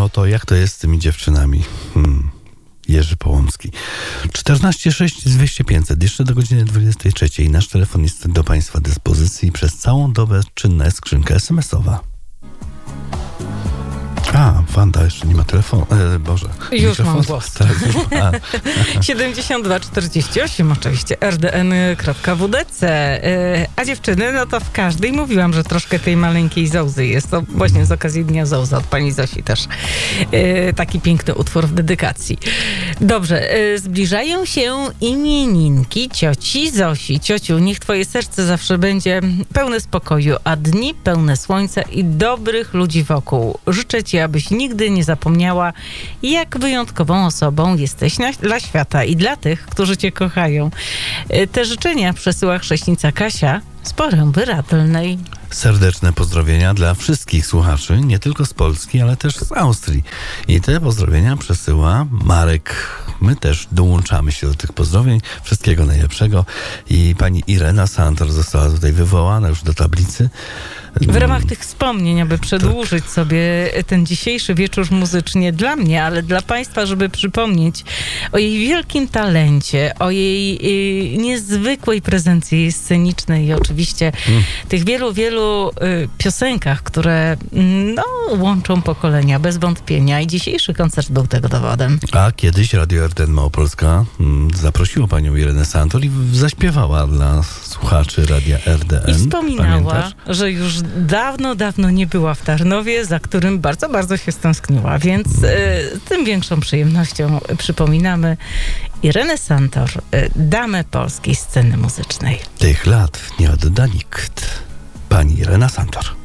No to jak to jest z tymi dziewczynami? Jerzy Połomski. 14 6 200 500. Jeszcze do godziny 23. Nasz telefon jest do Państwa dyspozycji. Przez całą dobę czynna jest skrzynka SMS-owa. Wanda jeszcze nie ma telefonu. Boże. Już mam głos. Tak, już 72 48 oczywiście rdn.wdc. A dziewczyny, no to w każdej mówiłam, że troszkę tej maleńkiej Zołzy jest. To właśnie z okazji Dnia Zołza od pani Zosi też. Taki piękny utwór w dedykacji. Dobrze, zbliżają się imieninki cioci Zosi. Ciociu, niech twoje serce zawsze będzie pełne spokoju, a dni pełne słońca i dobrych ludzi wokół. Życzę ci, abyś nigdy nie zapomniała, jak wyjątkową osobą jesteś dla świata i dla tych, którzy cię kochają. Te życzenia przesyła chrześnica Kasia z Poręby Radlnej. Serdeczne pozdrowienia dla wszystkich słuchaczy, nie tylko z Polski, ale też z Austrii. I te pozdrowienia przesyła Marek. My też dołączamy się do tych pozdrowień. Wszystkiego najlepszego. I pani Irena Santor została tutaj wywołana już do tablicy. W ramach tych wspomnień, aby przedłużyć sobie ten dzisiejszy wieczór muzycznie dla mnie, ale dla Państwa, żeby przypomnieć o jej wielkim talencie, o jej niezwykłej prezencji scenicznej i oczywiście tych wielu piosenkach, które łączą pokolenia bez wątpienia i dzisiejszy koncert był tego dowodem. A kiedyś Radio RDN Małopolska zaprosiło panią Irenę Santor i zaśpiewała dla słuchaczy Radia RDN. I wspominała, pamiętasz? że już dawno nie była w Tarnowie, za którym bardzo się stęskniła, więc tym większą przyjemnością przypominamy Irenę Santor, damę polskiej sceny muzycznej. Tych lat nie odda nikt. Pani Irena Santor.